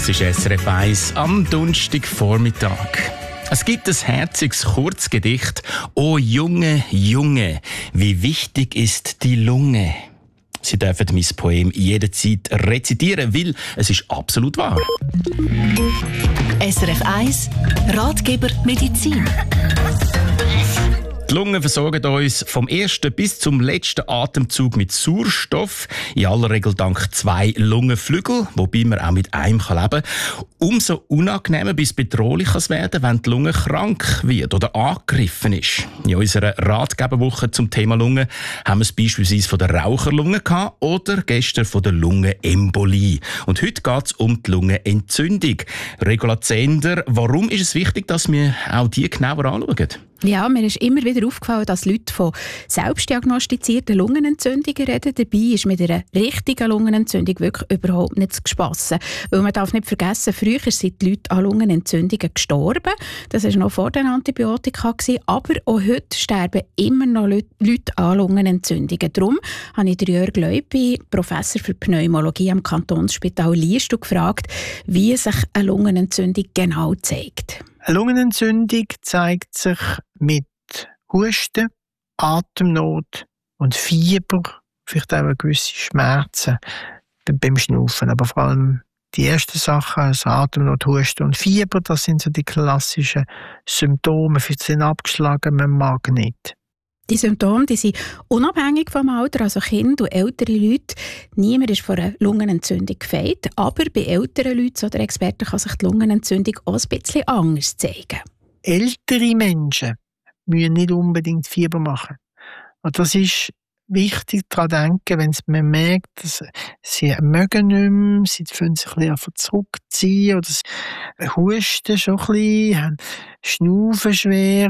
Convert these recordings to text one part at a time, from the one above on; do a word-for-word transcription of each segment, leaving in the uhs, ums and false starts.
Das ist S R F eins am Donnerstagvormittag. Es gibt ein herziges Kurzgedicht. «O Junge, Junge, wie wichtig ist die Lunge?» Sie dürfen mein Poem jederzeit rezitieren, weil es ist absolut wahr. S R F eins Ratgeber Medizin. Die Lungen versorgen uns vom ersten bis zum letzten Atemzug mit Sauerstoff. In aller Regel dank zwei Lungenflügel, wobei man auch mit einem leben kann. Umso unangenehmer bis bedrohlich kann es werden, wenn die Lunge krank wird oder angegriffen ist. In unserer Ratgeberwoche zum Thema Lunge haben wir es beispielsweise von der Raucherlunge gehabt oder gestern von der Lungenembolie. Und heute geht es um die Lungenentzündung. Regula Zehnder, warum ist es wichtig, dass wir auch die genauer anschauen? Ja, mir ist immer wieder aufgefallen, dass Leute von selbstdiagnostizierten Lungenentzündungen reden. Dabei ist mit einer richtigen Lungenentzündung wirklich überhaupt nicht zu spassen. Weil man darf nicht vergessen, früher sind die Leute an Lungenentzündungen gestorben. Das war noch vor den Antibiotika. Aber auch heute sterben immer noch Leute an Lungenentzündungen. Darum habe ich Jörg Leupi, Professor für Pneumologie am Kantonsspital Liestal, gefragt, wie sich eine Lungenentzündung genau zeigt. Eine Lungenentzündung zeigt sich mit Husten, Atemnot und Fieber, vielleicht auch gewisse Schmerzen beim Schnaufen. Aber vor allem die ersten Sachen, also Atemnot, Husten und Fieber, das sind so die klassischen Symptome. Viele sind abgeschlagen, man mag nicht. Die Symptome die sind unabhängig vom Alter, also Kinder und ältere Leute. Niemand ist vor einer Lungenentzündung gefeit, aber bei älteren Leuten oder Experten kann sich die Lungenentzündung auch ein bisschen anders zeigen. Ältere Menschen müssen nicht unbedingt Fieber machen. Und das ist wichtig daran denken, wenn man merkt, dass sie mögen nicht mehr, sie fühlen sich ein bisschen zurückziehen oder sie husten schon ein bisschen, haben Schnaufen schwer.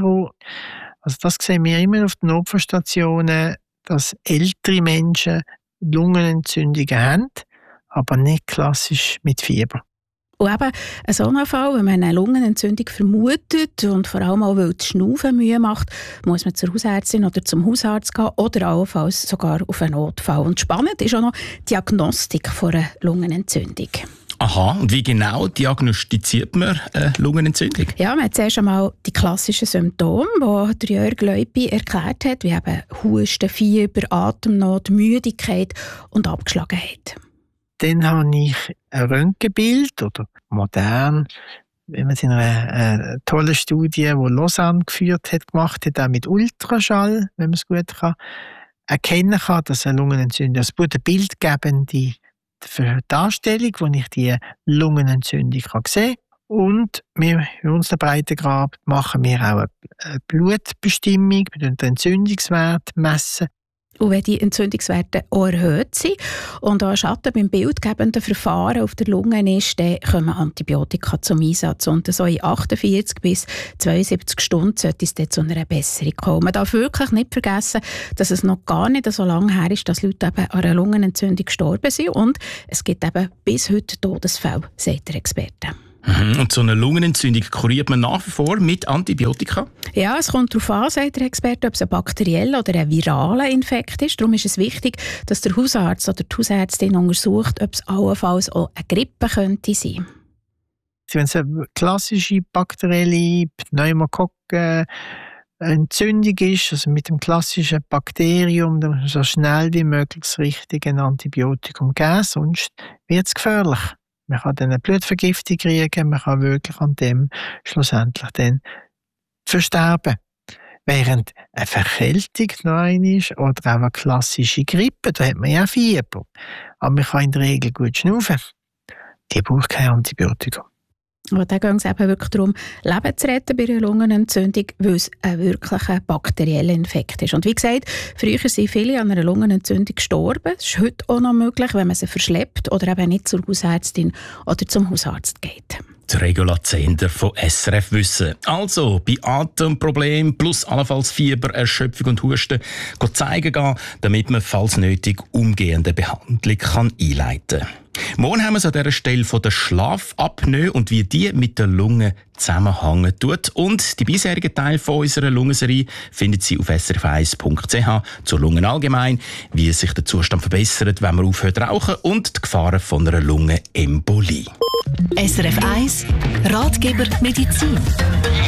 Also das sehen wir immer auf den Notfallstationen, dass ältere Menschen Lungenentzündungen haben, aber nicht klassisch mit Fieber. Und eben ein so ein Fall, wenn man eine Lungenentzündung vermutet und vor allem auch, weil das Schnaufen Mühe macht, muss man zur Hausärztin oder zum Hausarzt gehen oder allenfalls sogar auf einen Notfall. Und spannend ist auch noch die Diagnostik von einer Lungenentzündung. Aha, und wie genau diagnostiziert man eine Lungenentzündung? Ja, man hat zuerst einmal die klassischen Symptome, die Jörg Leupi erklärt hat, wie eben Husten, Fieber, Atemnot, Müdigkeit und Abgeschlagenheit. Dann habe ich ein Röntgenbild oder modern, wenn man es in einer, einer tollen Studie, die Lausanne geführt hat, gemacht hat, auch mit Ultraschall, wenn man es gut kann, erkennen kann, dass eine Lungenentzündung, also eine bildgebende für die Darstellung, wo ich die Lungenentzündung sehen kann. Und wir, in unserem Breitengrad machen wir auch eine Blutbestimmung, wir messen den Entzündungswert messen. Und wenn die Entzündungswerte auch erhöht sind und auch ein Schatten beim bildgebenden Verfahren auf der Lunge ist, dann kommen Antibiotika zum Einsatz. Und so in achtundvierzig bis zweiundsiebzig Stunden sollte es dann zu einer Besserung kommen. Man darf wirklich nicht vergessen, dass es noch gar nicht so lange her ist, dass Leute eben an einer Lungenentzündung gestorben sind. Und es gibt eben bis heute Todesfälle, sagt der Experte. Und so eine Lungenentzündung kuriert man nach wie vor mit Antibiotika? Ja, es kommt darauf an, sagt der Experte, ob es ein bakterieller oder ein viraler Infekt ist. Darum ist es wichtig, dass der Hausarzt oder die Hausärztin untersucht, ob es allenfalls auch eine Grippe könnte sein. Wenn es eine klassische bakterielle Pneumokokken Entzündung ist, also mit dem klassischen Bakterium, dann muss man so schnell wie möglich das richtige Antibiotikum geben, sonst wird es gefährlich. Man kann dann eine Blutvergiftung kriegen, man kann wirklich an dem schlussendlich dann versterben. Während eine Verkältung noch eine ist oder auch eine klassische Grippe, da hat man ja Fieber. Aber man kann in der Regel gut schnaufen. Die braucht kein Antibiotikum. Aber da geht es eben wirklich darum, Leben zu retten bei einer Lungenentzündung, weil es ein wirklicher bakterieller Infekt ist. Und wie gesagt, früher sind viele an einer Lungenentzündung gestorben. Das ist heute auch noch möglich, wenn man sie verschleppt oder eben nicht zur Hausärztin oder zum Hausarzt geht. Die Regula Zehnder von S R F Wissen. Also, bei Atemproblemen plus allenfalls Fieber, Erschöpfung und Husten zeigen gehen, damit man, falls nötig, umgehende Behandlung kann einleiten kann. Morgen haben wir es an dieser Stelle von der Schlafapnoe und wie die mit der Lunge zusammenhängen tut. Und die bisherigen Teile von unserer Lungenserie findet Sie auf s r f eins punkt c h zur Lungen allgemein, wie sich der Zustand verbessert, wenn man aufhört zu rauchen und die Gefahren von einer Lungenembolie. S eins Ratgeber Medizin.